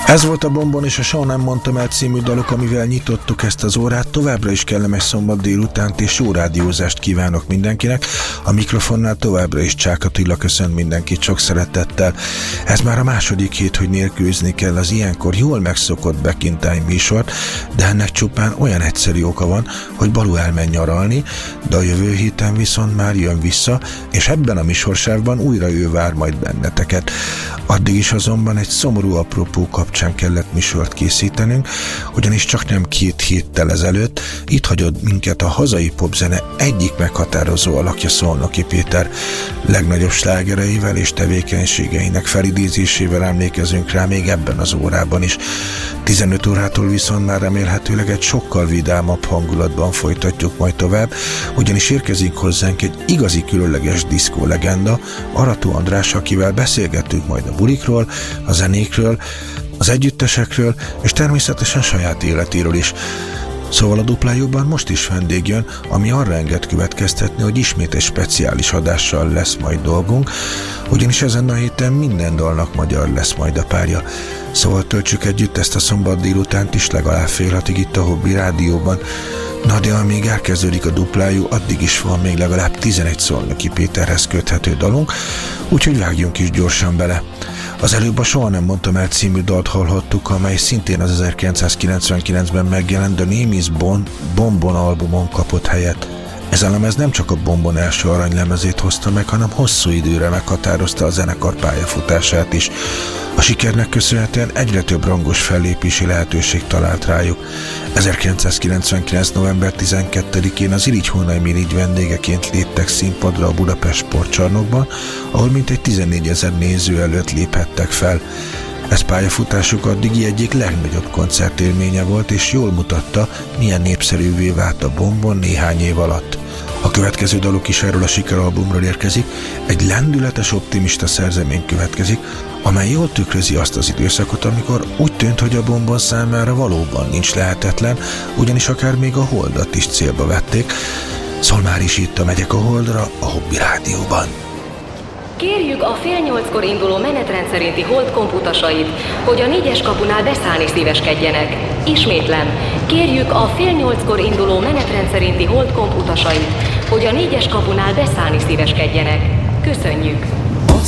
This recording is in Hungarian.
Ez volt a Bombon és a Soha nem mondtam el című dalok, amivel nyitottuk ezt az órát. Továbbra is kellemes szombat délutánt és jó rádiózást kívánok mindenkinek. A mikrofonnál továbbra is Csák Attila köszönt mindenkit sok szeretettel. Ez már a második hét, hogy nélkülözni kell az ilyenkor jól megszokott Back in Time műsort, de ennek csupán olyan egyszerű oka van, hogy Balú elmen nyaralni, de a jövő héten viszont már jön vissza, és ebben a műsorsávban újra ő vár majd benneteket. Addig is azonban egy szomorú apropó kapcsán kellett műsort készítenünk, ugyanis csak nem 2 héttel ezelőtt itt hagyott minket a hazai popzene egyik meghatározó alakja, Szolnoki Péter. Legnagyobb slágereivel és tevékenységeinek felidézésével emlékezünk rá még ebben az órában is. 15 órától viszont már remélhetőleg egy sokkal vidámabb hangulatban folytatjuk majd tovább, ugyanis érkezik hozzánk egy igazi különleges diszkó legenda, Arató András, akivel beszélgettünk majd a bulikról, a zenékről, az együttesekről, és természetesen saját életéről is. Szóval a Duplájúban most is vendég jön, ami arra enged következtetni, hogy ismét egy speciális adással lesz majd dolgunk, ugyanis ezen a héten minden dalnak magyar lesz majd a párja. Szóval töltsük együtt ezt a szombat délutánt is legalább fél hatig itt a Hobby Rádióban. Na de amíg elkezdődik a Duplájú, addig is van még legalább 11 Szolnoki Péterhez köthető dalunk, úgyhogy vágjunk is gyorsan bele. Az előbb a Soha nem mondtam el című dalt hallhattuk, amely szintén az 1999-ben megjelent The Name is Bombon albumon kapott helyet. Ez a lemez nem csak a Bombon első aranylemezét hozta meg, hanem hosszú időre meghatározta a zenekar pályafutását is. A sikernek köszönhetően egyre több rangos fellépési lehetőség talált rájuk. 1999. november 12-én az Irigy-Hónai Mirigy vendégeként léptek színpadra a Budapest Sportcsarnokban, ahol mintegy 14 000 néző előtt léphettek fel. Ez pályafutásuk addigi egyik legnagyobb koncertélménye volt, és jól mutatta, milyen népszerűvé vált a Bombon néhány év alatt. A következő dalok is erről a sikeralbumról érkezik, egy lendületes, optimista szerzemény következik, amely jól tükrözi azt az időszakot, amikor úgy tűnt, hogy a Bombon számára valóban nincs lehetetlen, ugyanis akár még a Holdat is célba vették. Szóval már is itt a Megyek a Holdra, a Hobby Rádióban. Kérjük a fél 8-kor induló menetrend szerinti Hold komputasait, hogy a 4-es kapunál beszállni szíveskedjenek. Ismétlem, kérjük a fél 8-kor induló menetrend szerinti Hold komputasait, hogy a 4-es kapunál beszállni szíveskedjenek. Köszönjük!